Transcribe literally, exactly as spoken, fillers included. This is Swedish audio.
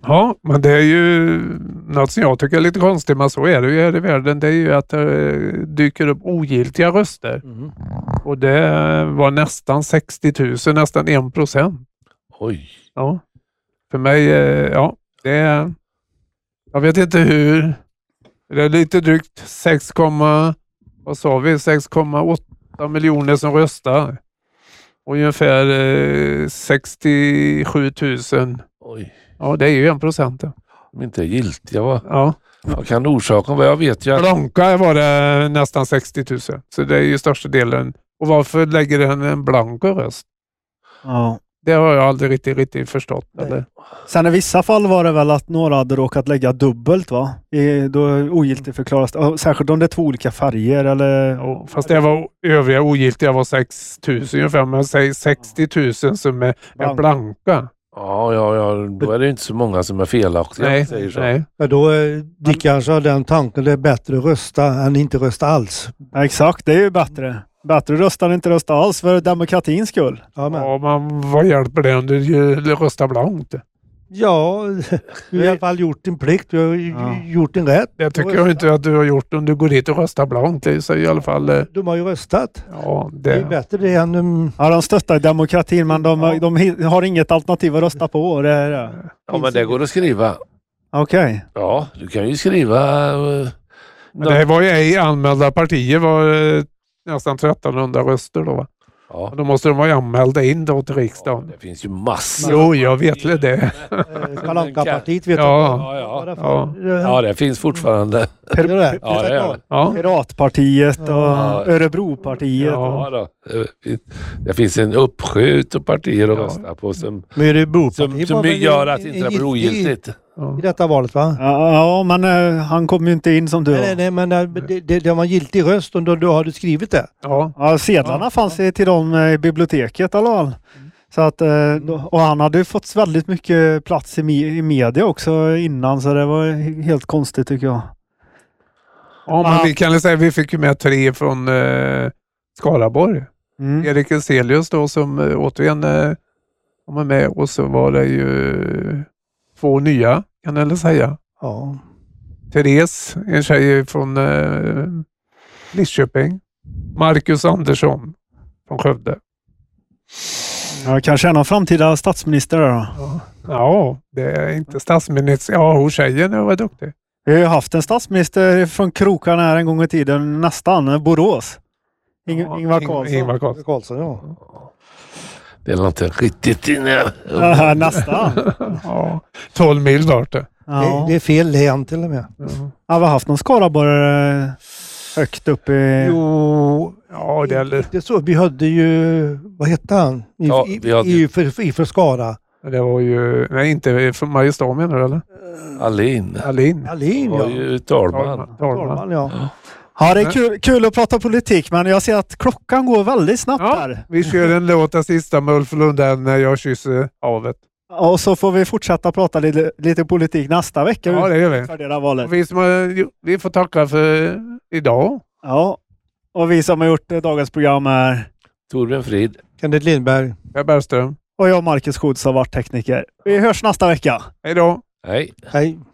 Ja, men det är ju något som jag tycker är lite konstigt, men så är det ju här i världen. Det är ju att det dyker upp ogiltiga röster. Mm. Och det var nästan sextio tusen, nästan en procent. Oj. Ja. För mig, ja, det är... Jag vet inte hur... Det är lite drygt sex, vad sa vi? sex komma åtta miljoner som röstar. Och ungefär eh, sextiosju tusen. Oj. Ja, det är ju en procent. Ja. De inte är giltiga, va? Ja. Vad kan orsaken vara? Jag vet ju att... Blanka var det nästan sextio tusen. Så det är ju största delen. Och varför lägger den en blank röst? Ja. Det har jag aldrig riktigt, riktigt förstått. Eller? Sen i vissa fall var det väl att några hade råkat lägga dubbelt, va? I, då ogiltigt förklaras. Särskilt om det är två olika färger eller... Ja, fast det var övriga ogiltiga var sex tusen ungefär. Men säg sextio tusen som är, är blanka. Ja, ja, ja, då är det inte så många som är felaktiga. Nej, säger så. nej. Ja, då är de kanske har den tanken det är bättre att rösta än inte rösta alls. Ja, exakt, det är ju bättre. Bättre rösta än inte rösta alls för demokratins skull. Ja, men, Ja, men vad hjälper det om du röstar blankt? ja du har i alla fall gjort din plikt. Du har Ja. gjort din rätt. Det tycker jag inte att du har gjort om du går dit och röstar blankt. Det är i alla fall... eh, De har ju röstat. Ja, Det är det... bättre det än... Um, Ja, de stöttar demokratin, men de, de, de har inget alternativ att rösta på. Det är det. Ja, men det går att skriva. Okej. Ja, du kan ju skriva... Uh, Men det var ju ej anmälda partier var eh, nästan trettonhundra röster då, va? ja. Och då måste de vara anmälda in då till riksdagen. Det finns ju massor. Jo, jag vet väl det. Kalle Anka-partiet vet Ja. Ja, ja. Ja. Ja, det finns fortfarande. Per, det Ja, det är det. Ja. Piratpartiet och Ja. Örebropartiet. Ja. Ja, då. Det finns en uppsjö av partier att rösta på som, Men är det som, som gör att det inte blir ogiltigt. Ja. i detta valet, va? Ja, ja, men uh, han kom ju inte in som du. Nej, nej, nej, men äh, det, det, det var en giltig röst och då, då har du skrivit det. Ja. Ja, sedlarna Ja. fanns ju till dem i biblioteket i alla fall. Så att, eh, då, och han hade ju fått väldigt mycket plats i, me- i media också innan, så det var helt konstigt tycker jag. Ja, men vi kan väl säga att vi fick ju med tre från eh, Skaraborg. Mm. Erik Eselius då som eh, återigen eh, var med, och så var det ju två nya, kan jag väl säga. Ja. Therese, en tjej från eh, Lidköping. Marcus Andersson från Skövde. Ja, kanske en av framtida statsminister då. Ja, ja, det är inte statsminister. Ja, hon tjejen är var duktig. Vi har ju haft en statsminister från krokarna här en gång i tiden, nästan, Borås. Ing- Ja, Ingvar Ing- Carlsson. Ingvar Carlsson. Karlsson, ja. Det är inte riktigt inne. Ja, nästan. Ja, tolv mil vart det. Ja. Det, det är fel län till och med. Ja. Ja, vi har haft någon Skaraborg högt upp i... Jo, Ja, det är, det är så. Vi hade ju, vad hette han? I, Ja, i, vi hade- i, för, i för Skara. det var ju, nej inte från Mariestad menar du eller? Alin. Alin. Alin, var ja. ju talman. Talman. Talman. Talman, ja. Ja, det är kul, kul att prata politik, men jag ser att klockan går väldigt snabbt Ja, här. vi kör en låt den sista med Ulf Lundell när jag kysser havet. Och så får vi fortsätta prata lite, lite politik nästa vecka. Ja, det gör vi. För det valet. Och vi, som har, vi får tacka för idag. Ja, och vi som har gjort eh, dagens program är... Torbjörn Frid. Kenneth Lindberg. Per Bergström. Och jag, Marcus Schultz, har varit tekniker. Vi hörs nästa vecka. Hej då. Hej. Hej.